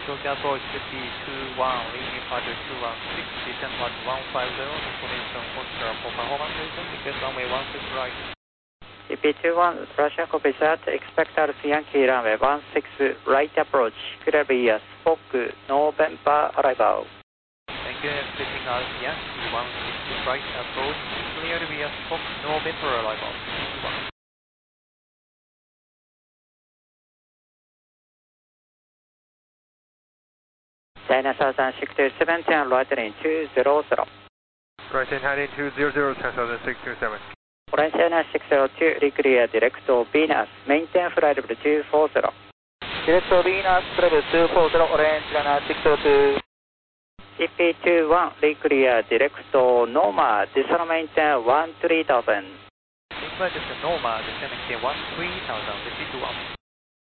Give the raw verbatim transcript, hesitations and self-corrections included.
Tokyo approach fifty two one, leading departure two one six, descent one one five zero, destination Foxtrot for performance reason, request runway one six right. T P two one, Russia copy that, expect Alpha Yankee runway one six right approach, clear via Spock, November arrival. Thank you, expecting Alpha Yankee one six right approach, clear via Spock, November arrival. China Southern six two seven, turn right heading two zero zero. Right hand heading two zero zero, China Southern six two seven. Orange China six zero two, reclear direct to Venus, maintain flight level two four zero. Direct to Venus, flight level two four zero, Orange China six zero two. T P two one, reclear direct to Noma, descent maintain one three thousand. Flight is Noma, descent maintain one three thousand, T P two one.